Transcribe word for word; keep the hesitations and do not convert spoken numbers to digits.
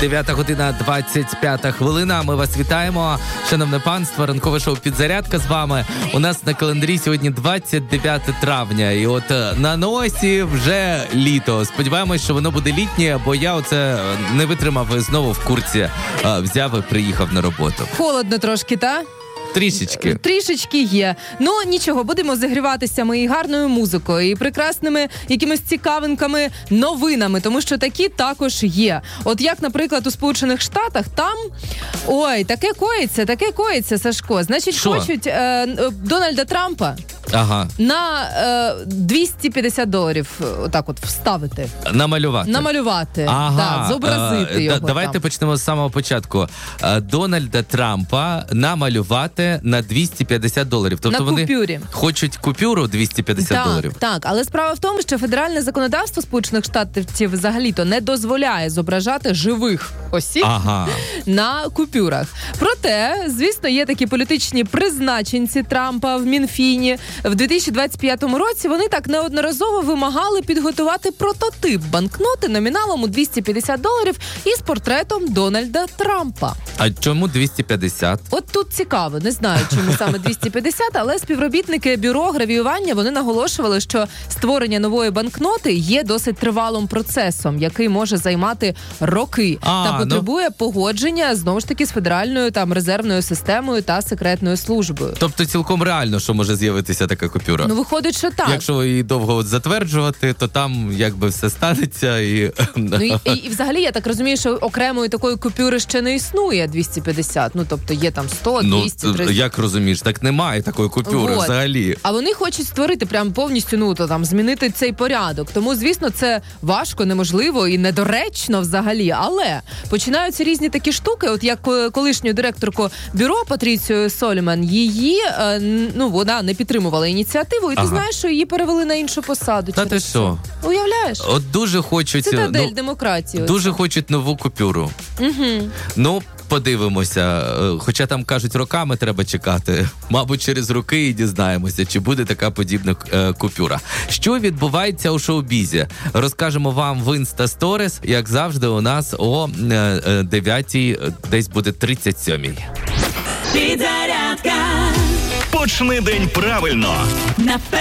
дев'ята година двадцять п'ята хвилина. Ми вас вітаємо. Шановне панство, ранкове шоу «Підзарядка» з вами. У нас на календарі сьогодні двадцять дев'яте травня. І от на носі вже літо. Сподіваємось, що воно буде літнє, бо я оце не витримав і знову в курці взяв і приїхав на роботу. Холодно трошки, та? Трішечки. Трішечки є. Ну, нічого, будемо зігріватися ми і гарною музикою, і прекрасними якимись цікавинками, новинами, тому що такі також є. От як, наприклад, у Сполучених Штатах, там, ой, таке коїться, таке коїться, Сашко. Значить, Шо? хочуть е, Дональда Трампа ага. на е, двісті п'ятдесят доларів отак от вставити. Намалювати. Намалювати, ага. да, зобразити а, його. да, давайте там. почнемо з самого початку. Дональда Трампа намалювати на двісті п'ятдесят доларів. Тобто на купюрі. Вони хочуть купюру двісті п'ятдесят так, доларів. Так, але справа в тому, що федеральне законодавство Сполучених Штатів взагалі-то не дозволяє зображати живих осіб ага. на купюрах. Проте, звісно, є такі політичні призначенці Трампа в Мінфіні. В дві тисячі двадцять п'ятому році вони так неодноразово вимагали підготувати прототип банкноти номіналом у двісті п'ятдесят доларів із портретом Дональда Трампа. А чому двісті п'ятдесят? От тут цікаво, не знаю, чому саме двісті п'ятдесят, але співробітники бюро гравіювання, вони наголошували, що створення нової банкноти є досить тривалим процесом, який може займати роки а, та потребує ну... погодження, знову ж таки, з федеральною там резервною системою та секретною службою. Тобто цілком реально, що може з'явитися така купюра? Ну, виходить, що так. Якщо її довго от затверджувати, то там якби все станеться і... Ну, і, і, і взагалі, я так розумію, що окремої такої купюри ще не існує двісті п'ятдесят. Ну, тобто є там сто, двісті, ну, триста. Як розумієш, так немає такої купюри вот. Взагалі. А вони хочуть створити прям повністю, ну, то там, змінити цей порядок. Тому, звісно, це важко, неможливо і недоречно взагалі. Але починаються різні такі штуки, от як колишню директорку бюро Патріцію Соліман, її, ну, вона не підтримувала ініціативу, і ти ага. знаєш, що її перевели на іншу посаду. Та ти що? Уявляєш? От дуже хочуть... Цитадель ну, демократії. Дуже оце. Хочуть нову купюру. Угу. Ну, подивимося. Хоча там, кажуть, роками треба чекати. Мабуть, через роки і дізнаємося, чи буде така подібна е, купюра. Що відбувається у шоу-бізі? Розкажемо вам в Insta Stories, як завжди, у нас о е, е, дев'ятій, десь буде тридцять сьомій. Підзарядка. Почни день правильно. На